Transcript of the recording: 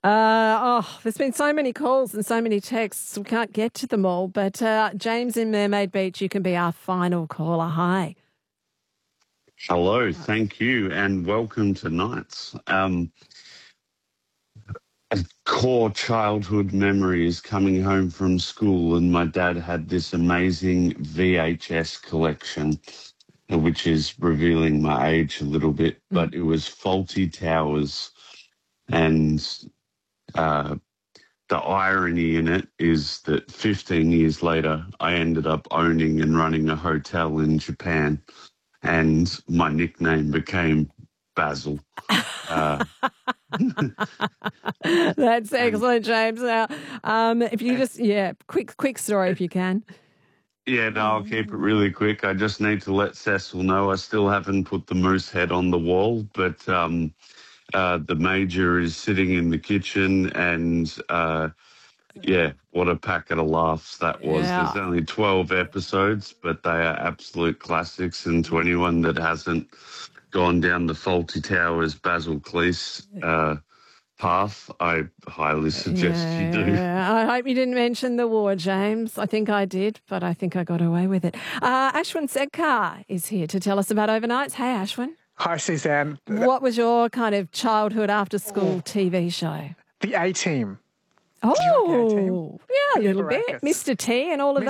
There's been so many calls and so many texts. We can't get to them all. But James in Mermaid Beach, you can be our final caller. Hi. Hello, thank you, and welcome to Nights. A core childhood memory is coming home from school, and my dad had this amazing VHS collection, which is revealing my age a little bit, but it was Faulty Towers, and the irony in it is that 15 years later, I ended up owning and running a hotel in Japan, and my nickname became Basil. That's excellent, James. Now, if you just, quick story if you can. Yeah, no, I'll keep it really quick. I just need to let Cecil know I still haven't put the moose head on the wall, but the Major is sitting in the kitchen, and what a packet of laughs that was. Yeah. There's only 12 episodes, but they are absolute classics, and to anyone that hasn't gone down the Faulty Towers Basil Cleese path, I highly suggest you do. Yeah, I hope you didn't mention the war, James. I think I did, but I think I got away with it. Ashwin Sedkar is here to tell us about overnights. Hey, Ashwin. Hi, Suzanne. What was your kind of childhood after-school TV show? The A-Team. Oh, A-Team? yeah, a little Baracus. bit. Mr. T and all of that.